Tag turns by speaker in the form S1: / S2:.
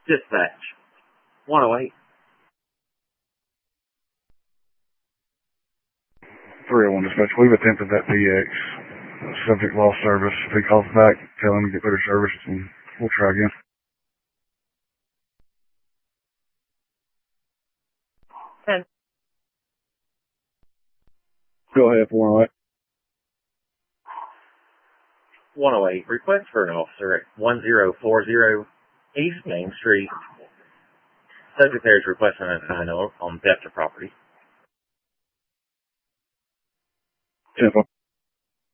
S1: Dispatch. 108.
S2: 301 dispatch. We've attempted that PX. Subject lost service. If he calls back, tell him to get better service, and we'll try again.
S1: 10.
S2: Go ahead, 408.
S1: 108. Request for an officer at 1040 East Main Street. Subject there is requesting a sign on theft of property.
S2: 10.